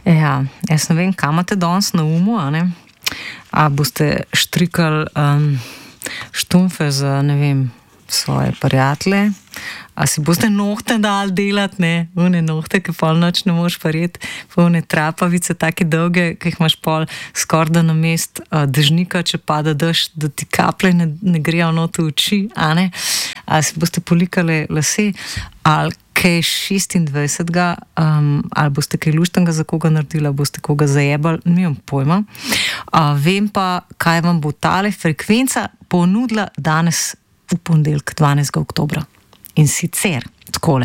Ja, jaz ne vem, kam imate danes na umu, a ne? A boste štrikali štumfe za, ne vem, svoje prijatelje? A si boste nohte dali delati, ne? Une nohte, ki pol noč ne moš parjeti, pa une trapavice take dolge, ki jih imaš pol skorda na mest dežnika, če pada dež, da ti kaplje ne grejo not v oči, a ne? A si boste polikali lase, ali kaj 26. Ali boste kaj luštnega za koga naredili, ali boste koga zajebali, nimam pojma. Vem pa, kaj vam bo tale frekvenca ponudila danes v ponedeljek 12. oktobra. In sicer takole.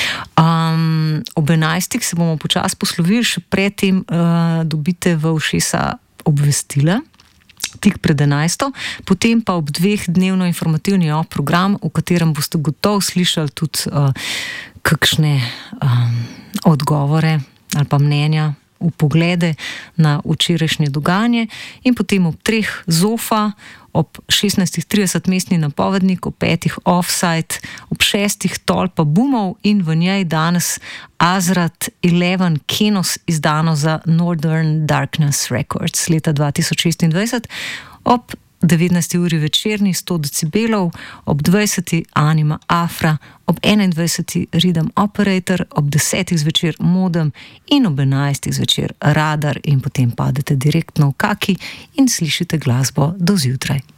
Ob 11. se bomo počasi poslovili, še predtem dobite v ušesa obvestila, tik pred 11. Potem pa ob 2 dnevno informativni program, v katerem boste gotovo slišali tudi kakšne odgovore ali pa mnenja, vpoglede na včerajšnje dogajanje, in potem ob 3 Zofa, ob 16.30 mestni napovednik, ob 5 Offside, ob 6 Tolpa Boomov in v njej danes Azrat 11 Kenos, izdano za Northern Darkness Records leta 2026, ob 19. uri večerni 100 decibelov, ob 20. Anima Afra, ob 21. Rhythm Operator, ob 10. zvečer Modem in ob 11. zvečer Radar, in potem padete direktno v kaki in slišite glasbo do zjutraj.